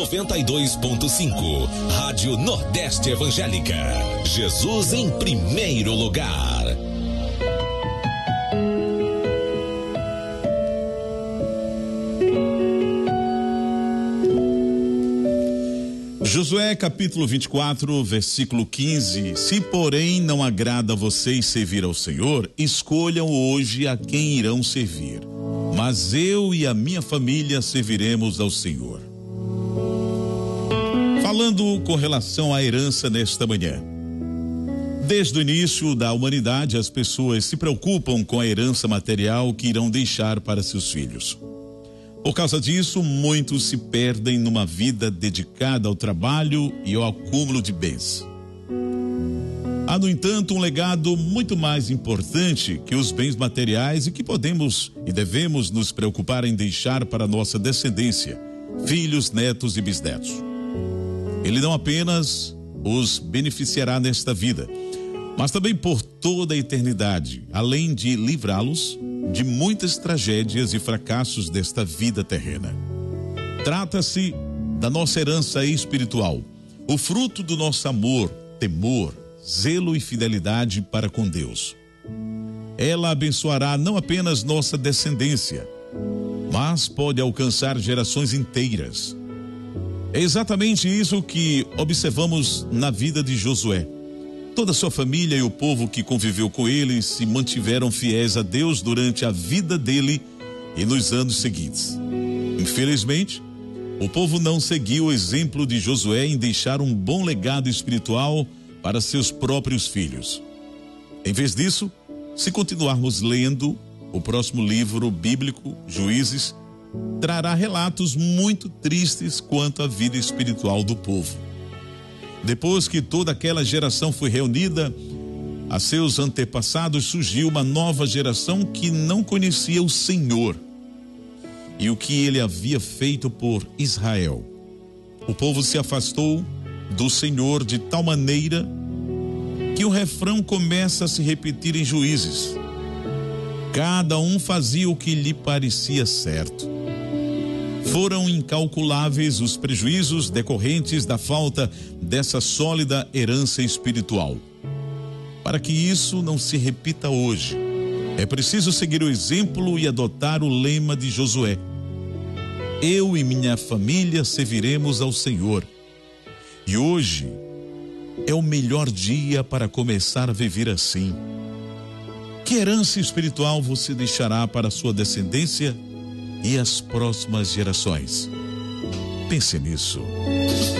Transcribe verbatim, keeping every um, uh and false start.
noventa e dois ponto cinco. Rádio Nordeste Evangélica. Jesus em primeiro lugar. Josué capítulo vinte e quatro, versículo quinze. Se porém não agrada a vocês servir ao Senhor, escolham hoje a quem irão servir. Mas eu e a minha família serviremos ao Senhor. Falando com relação à herança nesta manhã. Desde o início da humanidade, as pessoas se preocupam com a herança material que irão deixar para seus filhos. Por causa disso, muitos se perdem numa vida dedicada ao trabalho e ao acúmulo de bens. Há, no entanto, um legado muito mais importante que os bens materiais e que podemos e devemos nos preocupar em deixar para nossa descendência, filhos, netos e bisnetos. Ele não apenas os beneficiará nesta vida, mas também por toda a eternidade, além de livrá-los de muitas tragédias e fracassos desta vida terrena. Trata-se da nossa herança espiritual, o fruto do nosso amor, temor, zelo e fidelidade para com Deus. Ela abençoará não apenas nossa descendência, mas pode alcançar gerações inteiras. É exatamente isso que observamos na vida de Josué. Toda a sua família e o povo que conviveu com ele se mantiveram fiéis a Deus durante a vida dele e nos anos seguintes. Infelizmente, o povo não seguiu o exemplo de Josué em deixar um bom legado espiritual para seus próprios filhos. Em vez disso, se continuarmos lendo o próximo livro bíblico, Juízes, trará relatos muito tristes quanto à vida espiritual do povo. Depois que toda aquela geração foi reunida a seus antepassados, surgiu uma nova geração que não conhecia o Senhor e o que ele havia feito por Israel. O povo se afastou do Senhor de tal maneira que o refrão começa a se repetir em Juízes. Cada um fazia o que lhe parecia certo. Foram incalculáveis os prejuízos decorrentes da falta dessa sólida herança espiritual. Para que isso não se repita hoje, é preciso seguir o exemplo e adotar o lema de Josué. Eu e minha família serviremos ao Senhor. E hoje é o melhor dia para começar a viver assim. Que herança espiritual você deixará para a sua descendência e as próximas gerações? Pense nisso.